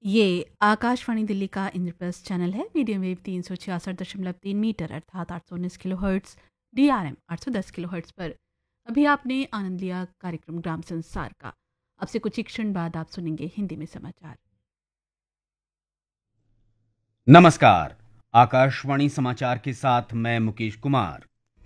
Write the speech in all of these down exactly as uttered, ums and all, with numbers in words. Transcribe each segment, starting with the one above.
ये आकाशवाणी दिल्ली का इंद्रप्रस्थ चैनल है। मीडियम वेव तीन सौ छियासठ दशमलव तीन मीटर अर्थात आठ सौ उन्नीस kilo hertz, D R M आठ सौ दस किलो हर्ट्स पर अभी आपने आनंद लिया कार्यक्रम ग्राम संसार का। अब से कुछ ही क्षण बाद आप सुनेंगे हिंदी में समाचार। नमस्कार, आकाशवाणी समाचार के साथ मैं मुकेश कुमार।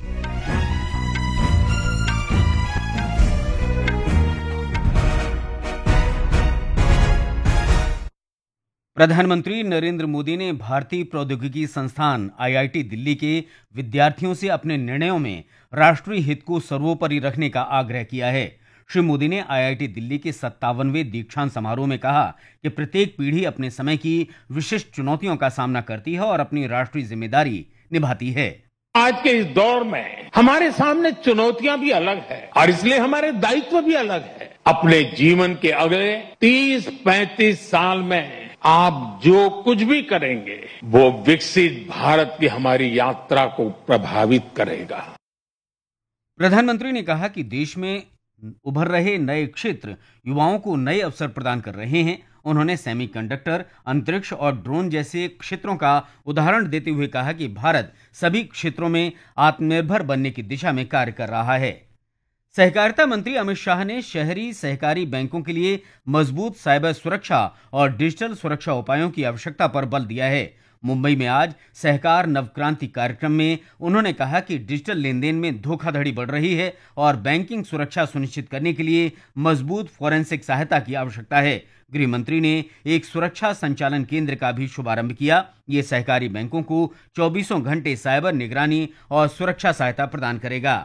प्रधानमंत्री नरेंद्र मोदी ने भारतीय प्रौद्योगिकी संस्थान आई आई टी दिल्ली के विद्यार्थियों से अपने निर्णयों में राष्ट्रीय हित को सर्वोपरि रखने का आग्रह किया है। श्री मोदी ने आई आई टी दिल्ली के सत्तावनवें दीक्षांत समारोह में कहा कि प्रत्येक पीढ़ी अपने समय की विशिष्ट चुनौतियों का सामना करती है और अपनी राष्ट्रीय जिम्मेदारी निभाती है। आज के इस दौर में हमारे सामने चुनौतियां भी अलग है और इसलिए हमारे दायित्व भी अलग है। अपने जीवन के अगले तीस पैंतीस साल में आप जो कुछ भी करेंगे वो विकसित भारत की हमारी यात्रा को प्रभावित करेगा। प्रधानमंत्री ने कहा कि देश में उभर रहे नए क्षेत्र युवाओं को नए अवसर प्रदान कर रहे हैं। उन्होंने सेमीकंडक्टर, अंतरिक्ष और ड्रोन जैसे क्षेत्रों का उदाहरण देते हुए कहा कि भारत सभी क्षेत्रों में आत्मनिर्भर बनने की दिशा में कार्य कर रहा है। सहकारिता मंत्री अमित शाह ने शहरी सहकारी बैंकों के लिए मजबूत साइबर सुरक्षा और डिजिटल सुरक्षा उपायों की आवश्यकता पर बल दिया है। मुंबई में आज सहकार नवक्रांति कार्यक्रम में उन्होंने कहा कि डिजिटल लेन देन में धोखाधड़ी बढ़ रही है और बैंकिंग सुरक्षा सुनिश्चित करने के लिए मजबूत फोरेंसिक सहायता की आवश्यकता है। गृह मंत्री ने एक सुरक्षा संचालन केंद्र का भी शुभारंभ किया। ये सहकारी बैंकों को चौबीसों घंटे साइबर निगरानी और सुरक्षा सहायता प्रदान करेगा।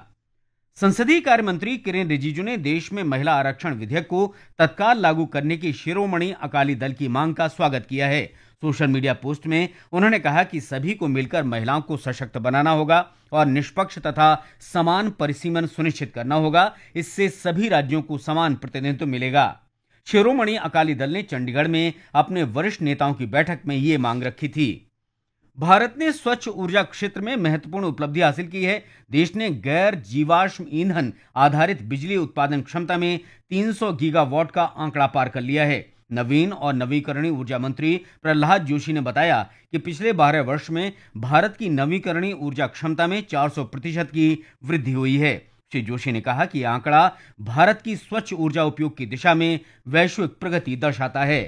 संसदीय कार्य मंत्री किरेन रिजिजू ने देश में महिला आरक्षण विधेयक को तत्काल लागू करने की शिरोमणि अकाली दल की मांग का स्वागत किया है। सोशल मीडिया पोस्ट में उन्होंने कहा कि सभी को मिलकर महिलाओं को सशक्त बनाना होगा और निष्पक्ष तथा समान परिसीमन सुनिश्चित करना होगा। इससे सभी राज्यों को समान प्रतिनिधित्व मिलेगा। शिरोमणि अकाली दल ने चंडीगढ़ में अपने वरिष्ठ नेताओं की बैठक में ये मांग रखी थी। भारत ने स्वच्छ ऊर्जा क्षेत्र में महत्वपूर्ण उपलब्धि हासिल की है। देश ने गैर जीवाश्म ईंधन आधारित बिजली उत्पादन क्षमता में तीन सौ गीगावाट का आंकड़ा पार कर लिया है। नवीन और नवीकरणीय ऊर्जा मंत्री प्रहलाद जोशी ने बताया कि पिछले बारह वर्ष में भारत की नवीकरणीय ऊर्जा क्षमता में चार सौ प्रतिशत की वृद्धि हुई है। श्री जोशी ने कहा कि आंकड़ा भारत की स्वच्छ ऊर्जा उपयोग की दिशा में वैश्विक प्रगति दर्शाता है।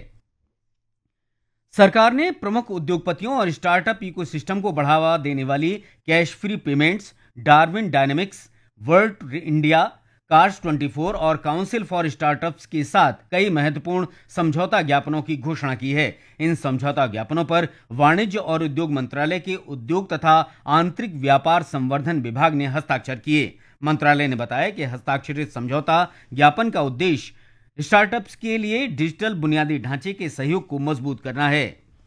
सरकार ने प्रमुख उद्योगपतियों और स्टार्टअप इकोसिस्टम को बढ़ावा देने वाली cash free payments, Darwin dynamics, world India, cars चौबीस और काउंसिल फॉर स्टार्टअप्स के साथ कई महत्वपूर्ण समझौता ज्ञापनों की घोषणा की है। इन समझौता ज्ञापनों पर वाणिज्य और उद्योग मंत्रालय के उद्योग तथा आंतरिक व्यापार संवर्धन विभाग ने हस्ताक्षर किए। मंत्रालय ने बताया कि हस्ताक्षरित समझौता ज्ञापन का उद्देश्य स्टार्टअप्स के लिए डिजिटल बुनियादी ढांचे के सहयोग को मजबूत करना है।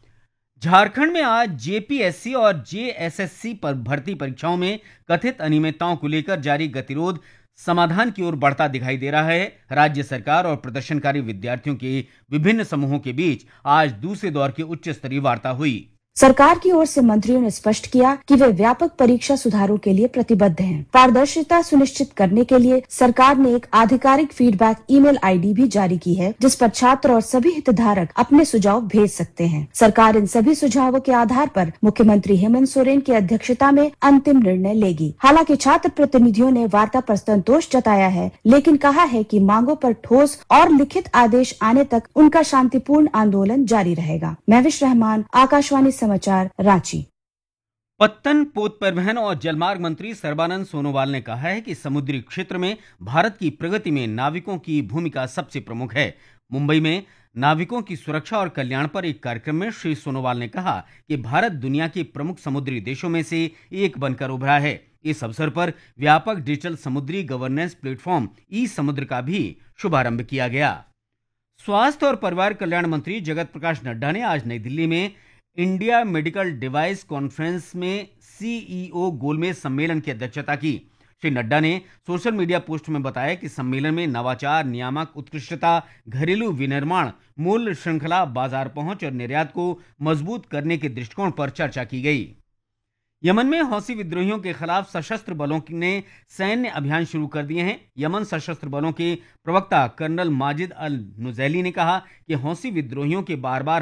झारखंड में आज जे पी एस सी और जे एस एस सी पर भर्ती परीक्षाओं में कथित अनियमितताओं को लेकर जारी गतिरोध समाधान की ओर बढ़ता दिखाई दे रहा है। राज्य सरकार और प्रदर्शनकारी विद्यार्थियों के विभिन्न समूहों के बीच आज दूसरे दौर की उच्च स्तरीय वार्ता हुई। सरकार की ओर से मंत्रियों ने स्पष्ट किया कि वे व्यापक परीक्षा सुधारों के लिए प्रतिबद्ध हैं। पारदर्शिता सुनिश्चित करने के लिए सरकार ने एक आधिकारिक फीडबैक ईमेल आई डी भी जारी की है, जिस पर छात्र और सभी हितधारक अपने सुझाव भेज सकते हैं। सरकार इन सभी सुझावों के आधार पर मुख्यमंत्री हेमंत सोरेन की अध्यक्षता में अंतिम निर्णय लेगी। हालांकि छात्र प्रतिनिधियों ने वार्ता पर संतोष जताया है, लेकिन कहा है कि मांगों पर ठोस और लिखित आदेश आने तक उनका शांतिपूर्ण आंदोलन जारी रहेगा। महविश रहमान, आकाशवाणी समाचार, रांची। पत्तन, पोत परिवहन और जलमार्ग मंत्री सर्बानंद सोनोवाल ने कहा है कि समुद्री क्षेत्र में भारत की प्रगति में नाविकों की भूमिका सबसे प्रमुख है। मुंबई में नाविकों की सुरक्षा और कल्याण पर एक कार्यक्रम में श्री सोनोवाल ने कहा कि भारत दुनिया के प्रमुख समुद्री देशों में से एक बनकर उभरा है। इस अवसर पर व्यापक डिजिटल समुद्री गवर्नेंस प्लेटफॉर्म ई समुद्र का भी शुभारंभ किया गया। स्वास्थ्य और परिवार कल्याण मंत्री जगत प्रकाश नड्डा ने आज नई दिल्ली में इंडिया मेडिकल डिवाइस कॉन्फ्रेंस में सी ई ओ गोलमेज सम्मेलन की अध्यक्षता की। श्री नड्डा ने सोशल मीडिया पोस्ट में बताया कि सम्मेलन में नवाचार, नियामक उत्कृष्टता, घरेलू विनिर्माण, मूल्य श्रृंखला, बाजार पहुंच और निर्यात को मजबूत करने के दृष्टिकोण पर चर्चा की गई। यमन में हौसी विद्रोहियों के खिलाफ सशस्त्र बलों ने सैन्य अभियान शुरू कर दिए हैं। यमन सशस्त्र बलों के प्रवक्ता कर्नल माजिद अल नुजैली ने कहा कि हौसी विद्रोहियों के बार बार